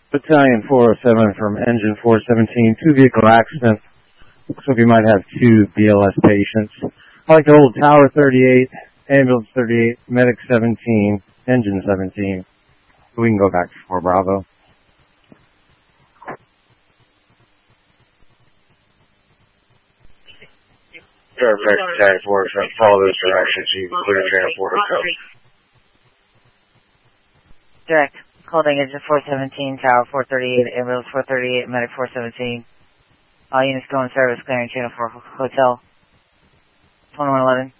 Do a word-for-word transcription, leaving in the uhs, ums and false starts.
Battalion four oh seven from Engine four seventeen, two vehicle accident. Looks like we might have two B L S patients. I'd like to hold Tower thirty-eight, Ambulance thirty-eight, Medic seventeen, Engine seventeen. We can go back to four Bravo. Perfect, Battalion four, follow those directions. You can clear transport hotel. Direct. Holding Engine four seventeen, Tower four thirty-eight, Ambulance four thirty-eight, Medic four seventeen. All units go in service, clearing channel for hotel. twenty-one eleven.